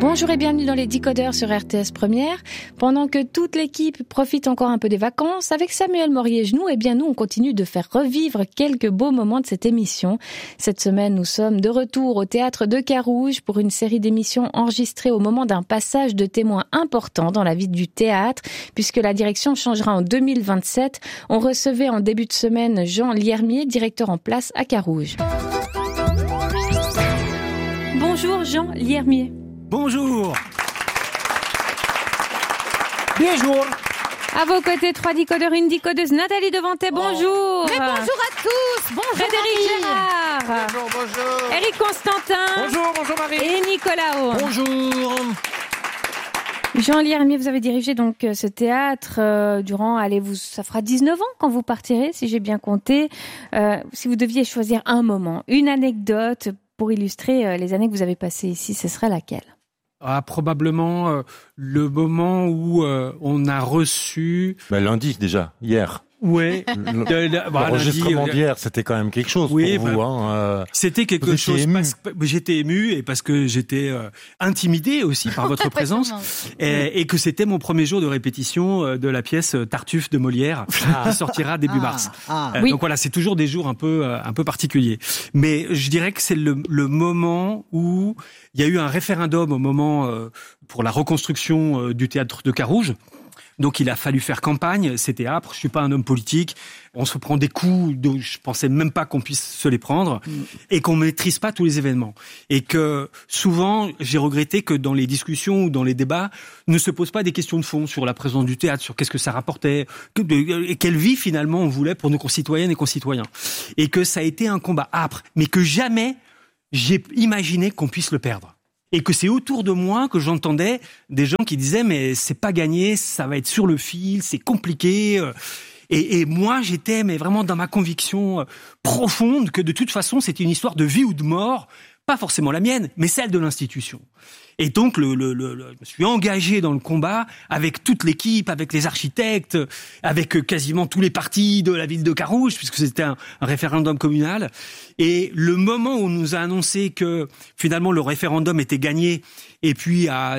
Bonjour et bienvenue dans les Décodeurs sur RTS Première. Pendant que toute l'équipe profite encore un peu des vacances, avec Samuel Morier-Genoux, eh bien nous on continue de faire revivre quelques beaux moments de cette émission. Cette semaine, nous sommes de retour au théâtre de Carouge pour une série d'émissions enregistrées au moment d'un passage de témoins important dans la vie du théâtre, puisque la direction changera en 2027. On recevait en début de semaine Jean Liermier, directeur en place à Carouge. Bonjour Jean Liermier. Bonjour. Bonjour. À vos côtés, 3 décodeurs, une décodeuse, Nathalie Devantet, bonjour. Mais bonjour à tous. Bonjour Frédéric Marie. Gérard. Bonjour. Eric Constantin. Bonjour Marie. Et Nicolas O. Bonjour. Jean Liermier, vous avez dirigé donc ce théâtre durant, ça fera 19 ans quand vous partirez, si j'ai bien compté. Si vous deviez choisir un moment, une anecdote pour illustrer les années que vous avez passées ici, ce serait laquelle ? Probablement le moment où on a reçu... lundi déjà, hier. Ouais. L'enregistrement d'hier, c'était quand même quelque chose pour vous. C'était quelque chose. J'étais ému et parce que j'étais intimidé aussi par votre présence et que c'était mon premier jour de répétition de la pièce Tartuffe de Molière qui sortira début mars. Oui. Donc voilà, c'est toujours des jours un peu particuliers. Mais je dirais que c'est le moment où il y a eu un référendum au moment pour la reconstruction du théâtre de Carouge. Donc il a fallu faire campagne, c'était âpre, je suis pas un homme politique, on se prend des coups dont je pensais même pas qu'on puisse se les prendre et qu'on maîtrise pas tous les événements. Et que souvent, j'ai regretté que dans les discussions ou dans les débats, ne se posent pas des questions de fond sur la présence du théâtre, sur qu'est-ce que ça rapportait, et quelle vie finalement on voulait pour nos concitoyennes et concitoyens. Et que ça a été un combat âpre, mais que jamais j'ai imaginé qu'on puisse le perdre. Et que c'est autour de moi que j'entendais des gens qui disaient mais c'est pas gagné, ça va être sur le fil, c'est compliqué. Et moi j'étais mais vraiment dans ma conviction profonde que de toute façon c'était une histoire de vie ou de mort, pas forcément la mienne, mais celle de l'institution. Et donc je me suis engagé dans le combat avec toute l'équipe, avec les architectes, avec quasiment tous les partis de la ville de Carouge, puisque c'était un référendum communal. Et le moment où on nous a annoncé que finalement le référendum était gagné, et puis à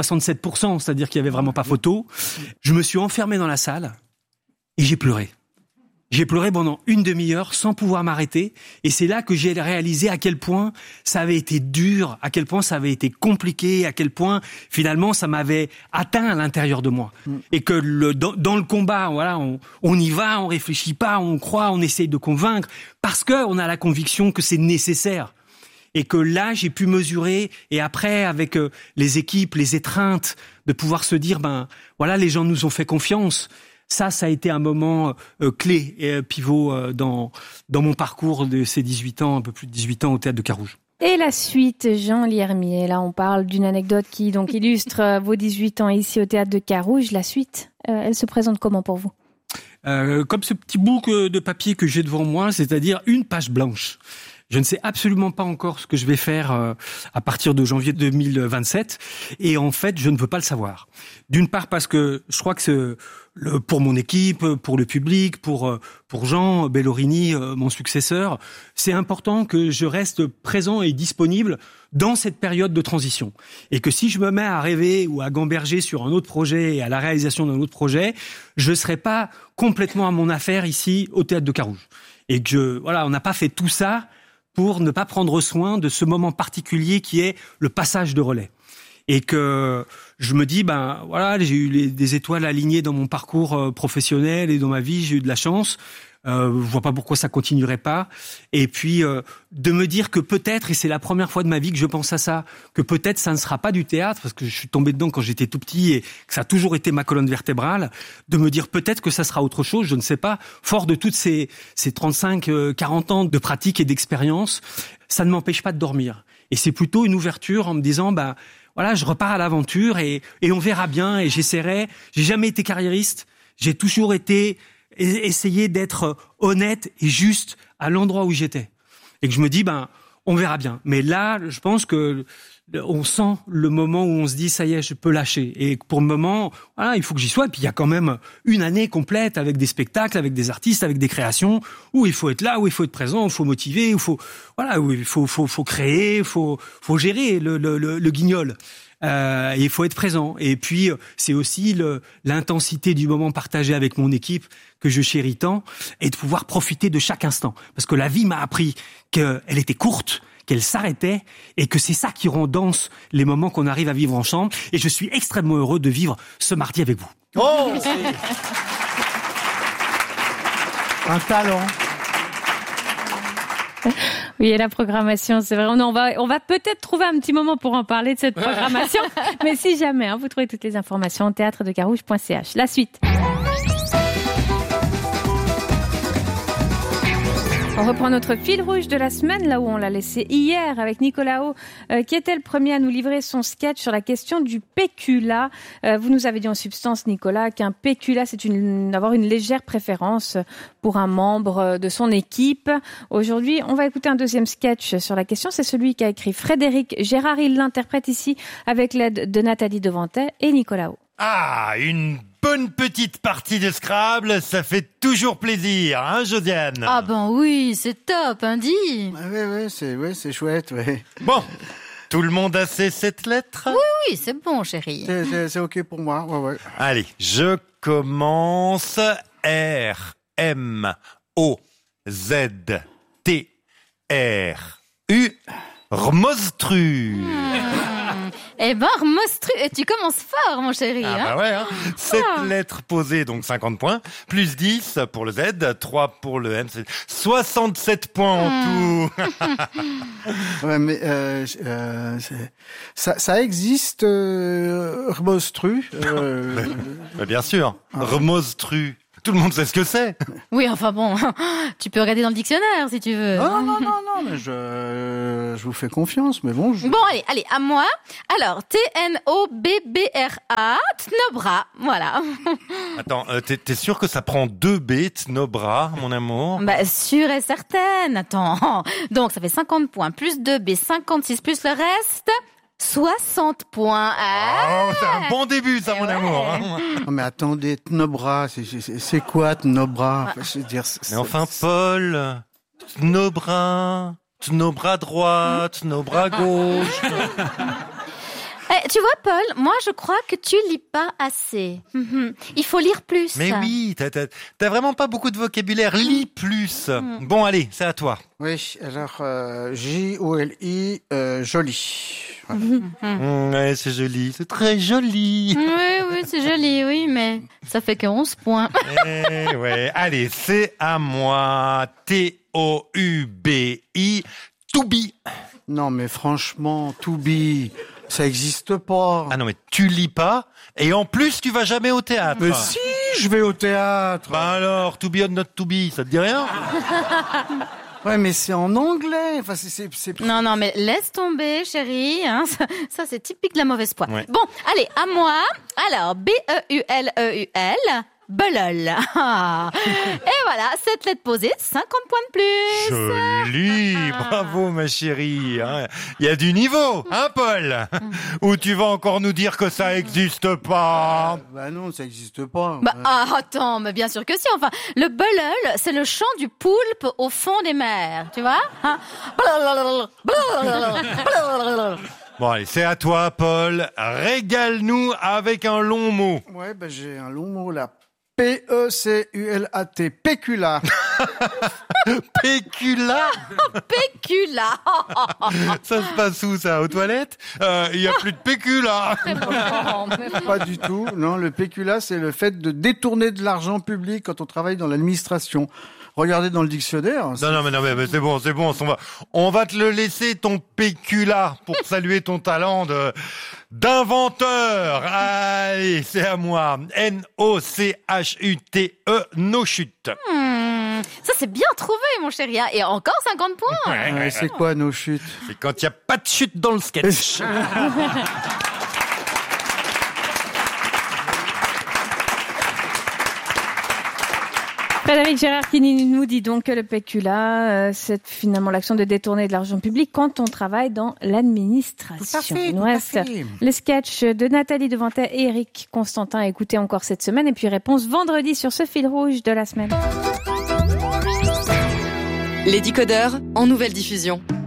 67%, c'est-à-dire qu'il y avait vraiment pas photo, je me suis enfermé dans la salle et j'ai pleuré. J'ai pleuré pendant une demi-heure sans pouvoir m'arrêter et c'est là que j'ai réalisé à quel point ça avait été dur, à quel point ça avait été compliqué, à quel point finalement ça m'avait atteint à l'intérieur de moi. Et que dans le combat, voilà, on y va, on réfléchit pas, on croit, on essaye de convaincre parce que on a la conviction que c'est nécessaire. Et que là, j'ai pu mesurer, et après, avec les équipes, les étreintes, de pouvoir se dire, voilà, les gens nous ont fait confiance. Ça a été un moment clé et pivot dans mon parcours de ces 18 ans, un peu plus de 18 ans au théâtre de Carouge. Et la suite, Jean Liermier, là on parle d'une anecdote qui donc illustre vos 18 ans ici au théâtre de Carouge. La suite, elle se présente comment pour vous ? Comme ce petit bout de papier que j'ai devant moi, c'est-à-dire une page blanche. Je ne sais absolument pas encore ce que je vais faire à partir de janvier 2027. Et en fait, je ne veux pas le savoir. D'une part parce que je crois que pour mon équipe, pour le public, pour Jean Bellorini, mon successeur, c'est important que je reste présent et disponible dans cette période de transition. Et que si je me mets à rêver ou à gamberger sur un autre projet et à la réalisation d'un autre projet, je ne serai pas complètement à mon affaire ici au théâtre de Carouge. Et que on n'a pas fait tout ça pour ne pas prendre soin de ce moment particulier qui est le passage de relais. Et que je me dis, j'ai eu des étoiles alignées dans mon parcours professionnel et dans ma vie, j'ai eu de la chance. Je vois pas pourquoi ça continuerait pas. Et puis de me dire que peut-être, et c'est la première fois de ma vie que je pense à ça, que peut-être ça ne sera pas du théâtre, parce que je suis tombé dedans quand j'étais tout petit et que ça a toujours été ma colonne vertébrale, de me dire peut-être que ça sera autre chose, je ne sais pas. Fort de toutes ces 35-40 ans de pratique et d'expérience, ça ne m'empêche pas de dormir. Et c'est plutôt une ouverture en me disant, je repars à l'aventure et on verra bien et j'essaierai. J'ai jamais été carriériste, j'ai toujours essayé d'être honnête et juste à l'endroit où j'étais. Et que je me dis, on verra bien. Mais là, je pense que on sent le moment où on se dit ça y est, je peux lâcher. Et pour le moment, voilà, il faut que j'y sois. Et puis il y a quand même une année complète avec des spectacles, avec des artistes, avec des créations où il faut être là, où il faut être présent, où il faut motiver, où il faut créer, il faut gérer le guignol. Et il faut être présent. Et puis c'est aussi l'intensité du moment partagé avec mon équipe que je chéris tant, et de pouvoir profiter de chaque instant. Parce que la vie m'a appris qu'elle était courte, qu'elle s'arrêtait, et que c'est ça qui rend dense les moments qu'on arrive à vivre ensemble. Et je suis extrêmement heureux de vivre ce mardi avec vous. Oh, un talent. Oui, et la programmation, c'est vrai. On va peut-être trouver un petit moment pour en parler de cette programmation. Mais si jamais, vous trouvez toutes les informations théâtredecarouge.ch. La suite. On reprend notre fil rouge de la semaine, là où on l'a laissé hier avec Nicolao, qui était le premier à nous livrer son sketch sur la question du pécula. Vous nous avez dit en substance, Nicolas, qu'un pécula, c'est avoir une légère préférence pour un membre de son équipe. Aujourd'hui, on va écouter un deuxième sketch sur la question. C'est celui qu'a écrit Frédéric Gérard. Il l'interprète ici avec l'aide de Nathalie Devantet et Nicolao. Ah, une bonne petite partie de Scrabble, ça fait toujours plaisir, hein, Josiane? Ah ben oui, c'est top, hein, dis. Oui, c'est chouette, oui. Bon, tout le monde a ses 7 lettres? Oui, c'est bon, chérie. C'est ok pour moi, ouais. Allez, je commence. R, M, O, Z, T, R, U, Rmostru. Eh ben, tu commences fort, mon chéri. Ah bah ouais, hein. 7 lettres posées, donc 50 points, plus 10 pour le Z, 3 pour le M, 67 points en tout. Ouais, mais ça existe, Rmostru. Bah bien sûr, Rmostru. Tout le monde sait ce que c'est. Oui, enfin bon, tu peux regarder dans le dictionnaire si tu veux. Non, mais je vous fais confiance, mais bon. Bon, allez, à moi. Alors, T-N-O-B-B-R-A, Tnobra, voilà. Attends, t'es sûr que ça prend 2 B, Tnobra, mon amour? Bah, sûre et certaine. Attends. Donc, ça fait 50 points, plus 2 B, 56, plus le reste... 60 points. Oh, c'est un bon début, ça, mon amour. Hein. Non, mais attendez, Tnobra, c'est quoi Tnobra? Je veux dire, mais enfin, Paul, Tnobra droit, Tnobra gauche. Tu vois, Paul, moi, je crois que tu lis pas assez. Il faut lire plus. Mais oui, t'as vraiment pas beaucoup de vocabulaire. Lis plus. Bon, allez, c'est à toi. Oui, alors, J-O-L-I, joli. Ouais, c'est joli, c'est très joli. Oui, c'est joli, oui, mais ça fait que 11 points. Ouais, allez, c'est à moi. T-O-U-B-I, Toubi. Non, mais franchement, Toubi, ça existe pas. Ah non, mais tu lis pas, et en plus, tu vas jamais au théâtre. Mais si, je vais au théâtre. Bah alors, To be or not to be, ça te dit rien? Ouais, mais c'est en anglais. Enfin, c'est... Non, mais laisse tomber, chérie. Hein. Ça, c'est typique de la mauvaise foi. Ouais. Bon, allez, à moi. Alors, B-E-U-L-E-U-L. Belol. Et voilà, 7 lettres posées, 50 points de plus. Joli, bravo ma chérie. Il y a du niveau, hein Paul? Ou tu vas encore nous dire que ça existe pas? Bah non, ça existe pas. Attends, mais bien sûr que si. Enfin, le belol, c'est le chant du poulpe au fond des mers, tu vois, hein? Bon allez, c'est à toi Paul. Régale-nous avec un long mot. Ouais, bah j'ai un long mot là. P-E-C-U-L-A-T, pécula. Pécula? Pécula. Ça se passe où ça? Aux toilettes? Il y a plus de pécula. Pas du tout. Non, le pécula, c'est le fait de détourner de l'argent public quand on travaille dans l'administration. Regardez dans le dictionnaire. Non, mais c'est bon. On va te le laisser, ton pécula, pour saluer ton talent d'inventeur. Allez, c'est à moi. N-O-C-H-U-T-E, no chute. Ça, c'est bien trouvé, mon chéri. Et encore 50 points. Ouais, c'est quoi, nos chutes? C'est quand il n'y a pas de chute dans le sketch. Frédéric Gérard qui nous dit donc que le péculat, c'est finalement l'action de détourner de l'argent public quand on travaille dans l'administration. Il nous reste les sketchs de Nathalie Devantet et Eric Constantin à écouter encore cette semaine. Et puis réponse vendredi sur ce fil rouge de la semaine. Les décodeurs en nouvelle diffusion.